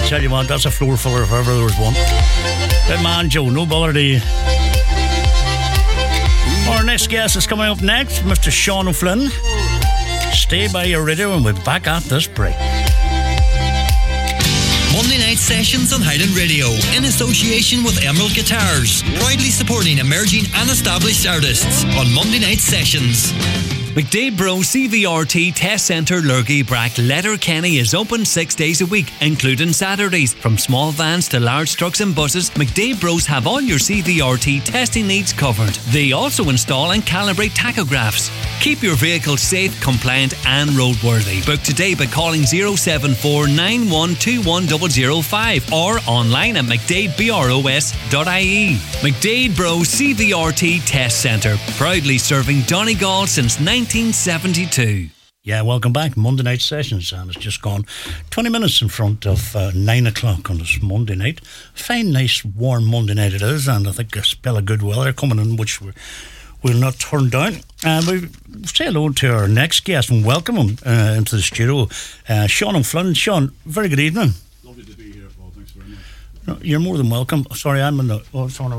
Tell you what, that's a floor filler if ever there was one. Good man, Joe. No bother to you. Our next guest is coming up next, Mr. Sean O'Flynn. Stay by your radio and we'll be back at this break. Monday night sessions on Highland Radio in association with Emerald Guitars, proudly supporting emerging and established artists on Monday night sessions. McDade Bro CVRT Test Centre Lurgy Brack Letterkenny is open 6 days a week, including Saturdays. From small vans to large trucks and buses, McDade Bros have all your CVRT testing needs covered. They also install and calibrate tachographs. Keep your vehicle safe, compliant and roadworthy. Book today by calling 074 9121 005 or online at mcdadebros.ie. McDade Bro CVRT Test Centre, proudly serving Donegal since 1972. Yeah, welcome back. Monday night sessions, and it's just gone 20 minutes in front of 9 o'clock on this Monday night. Fine, nice, warm Monday night it is, and I think a spell of good weather coming in, which we'll not turn down. We say hello to our next guest and welcome him into the studio, Sean O'Flynn. Sean, very good evening. Lovely to be here, Paul. Thanks very much. No, you're more than welcome. Sorry, I'm in the... Oh, sorry,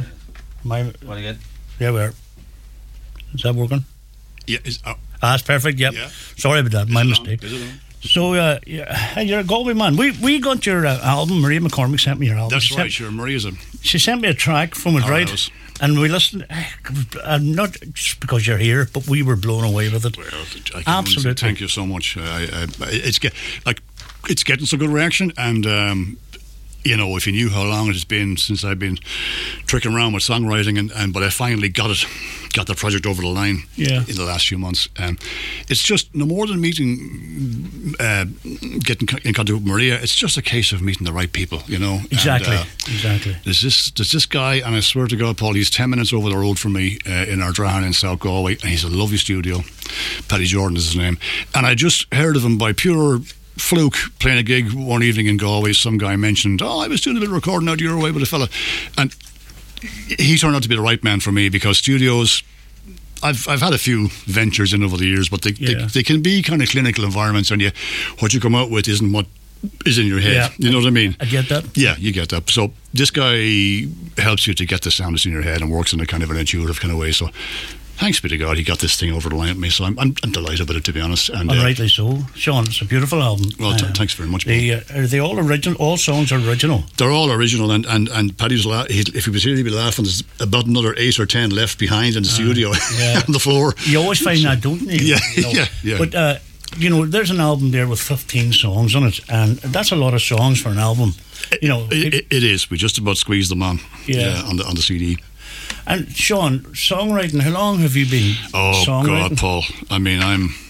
What again? Yeah, we are. Is that working? Yeah, that's perfect, yep. Yeah. Sorry about that, my mistake. Is it on? So, you're a Galway man. We got your album. Maria McCormick sent me your album. That's right, sure. Maria's a... She sent me a track from it, right? And we listened, not just because you're here, but we were blown away with it. Well, I can absolutely. Thank you so much. It's getting some good reaction, and you know, if you knew how long it has been since I've been tricking around with songwriting, but I finally got the project over the line in the last few months. It's just no more than getting in contact with Maria. It's just a case of meeting the right people, you know. Exactly. There's this guy, and I swear to God, Paul, he's 10 minutes over the road from me in Ardrahan in South Galway, and he's a lovely studio. Paddy Jordan is his name, and I just heard of him by pure fluke, playing a gig one evening in Galway. Some guy mentioned, I was doing a bit of recording out your way with a fella, and he turned out to be the right man for me, because studios, I've had a few ventures in over the years, but they can be kind of clinical environments, and what you come out with isn't what is in your head. You know what I mean? I get that. Yeah, you get that. So this guy helps you to get the sound that's in your head and works in a kind of an intuitive kind of way. So thanks be to God, he got this thing over the line with me, so I'm delighted with it, to be honest. And rightly so. Sean, it's a beautiful album. Well, thanks very much. Are they all original? All songs are original? They're all original, and Paddy's, if he was here, he'd be laughing. There's about another 8 or 10 left behind in the studio on the floor. You always find that, don't you? Yeah. But, you know, there's an album there with 15 songs on it, and that's a lot of songs for an album. You know, it is. We just about squeezed them on on the CD. And Sean, songwriting, how long have you been songwriting? God, Paul. I mean,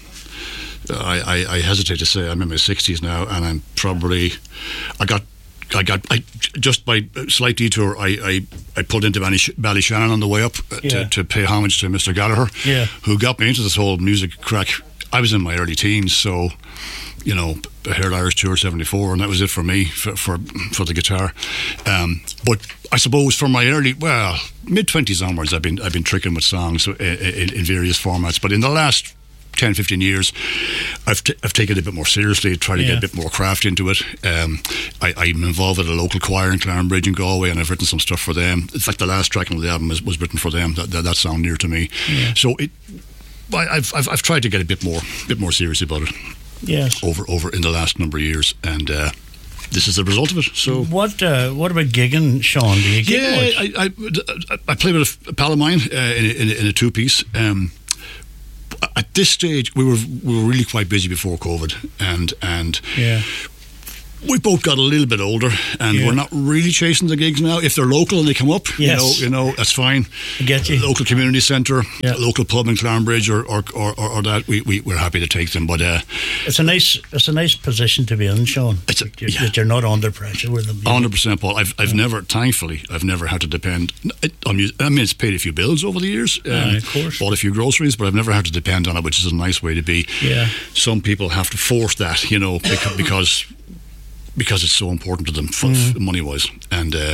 I hesitate to say I'm in my 60s now, and I'm probably, I just by slight detour, I pulled into Ballyshannon on the way up to pay homage to Mr. Gallagher, who got me into this whole music crack. I was in my early teens, so, you know, I heard Irish Tour 74, and that was it for me, for the guitar. But I suppose from my mid-20s onwards, I've been tricking with songs in various formats. But in the last 10, 15 years, I've taken it a bit more seriously, tried to get a bit more craft into it. I'm involved with a local choir in Clarenbridge in Galway, and I've written some stuff for them. In fact, the last track on the album was written for them. That sound near to me. So I've tried to get a bit more serious about it. Yes. Over in the last number of years, and this is the result of it. So what about gigging, Sean? Do you gig much? I play with a pal of mine in a two-piece. At this stage, we were really quite busy before COVID, and we both got a little bit older, and we're not really chasing the gigs now. If they're local and they come up, you know, that's fine. I get you. Local community centre, local pub in Clarenbridge, or that we're happy to take them. But it's a nice position to be in, Sean. That you're not under pressure with them. 100%, Paul. I've never, thankfully, had to depend on music. I mean, it's paid a few bills over the years. Of course. Bought a few groceries, but I've never had to depend on it, which is a nice way to be. Yeah. Some people have to force that, you know, because it's so important to them, money-wise. And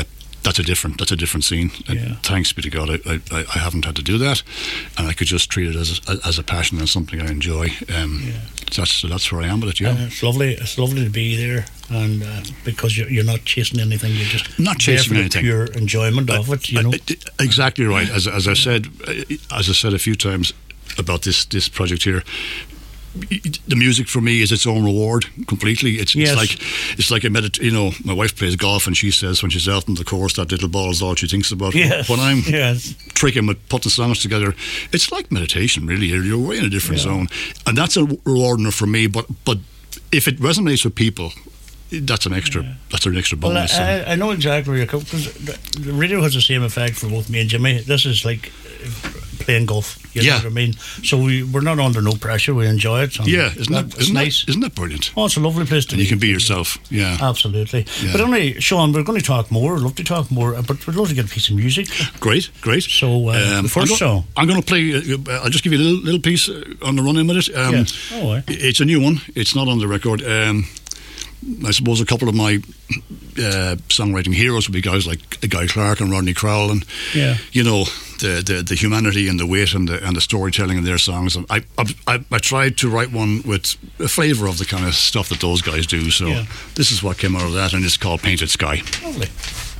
that's a different scene. And thanks be to God, I haven't had to do that, and I could just treat it as a passion and something I enjoy. So that's where I am with it. Yeah, it's lovely. It's lovely to be there, and because you're not chasing anything, you're just not chasing anything. Pure enjoyment of it. You know, exactly right. As I said a few times about this project here. The music for me is its own reward completely. It's like a my wife plays golf and she says when she's out on the course that little ball is all she thinks about. Yes. When I'm tricking with putting songs together, it's like meditation really. You're way in a different zone, and that's a reward enough for me. But if it resonates with people, that's an extra bonus. Well, I know exactly where you're coming, because the radio has the same effect for both me and Jimmy. This is like playing golf. You know what I mean? So we're not under no pressure. We enjoy it. Isn't nice? Isn't that brilliant? Oh, it's a lovely place to be. You can be yourself. Yeah, absolutely. Yeah. But only, Sean, we're going to talk more. I'd love to talk more, but we'd love to get a piece of music. Great. So the first song, I'm going to play. I'll just give you a little piece on the run-in with it. It's a new one. It's not on the record. I suppose a couple of my songwriting heroes would be guys like Guy Clark and Rodney Crowell, and the humanity and the wit and the storytelling in their songs. And I tried to write one with a flavour of the kind of stuff that those guys do. So this is what came out of that, and it's called Painted Sky. Lovely.